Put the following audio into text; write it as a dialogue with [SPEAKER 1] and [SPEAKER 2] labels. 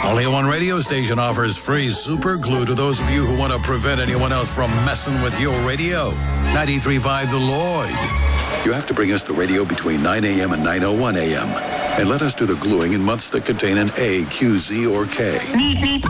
[SPEAKER 1] Only one radio station offers free super glue to those of you who want to prevent anyone else from messing with your radio. 93.5 The Lloyd. You have to bring us the radio between 9 a.m. and 9:01 a.m. and let us do the gluing in months that contain an A, Q, Z, or K.